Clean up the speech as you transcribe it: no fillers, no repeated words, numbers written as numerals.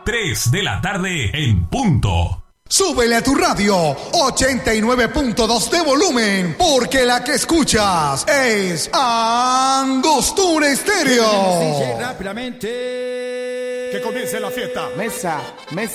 3 de la tarde en punto. Súbele a tu radio 89.2 de volumen, porque la que escuchas es Angostura Estéreo. Rápidamente. Que comience la fiesta. Mesa, mesa.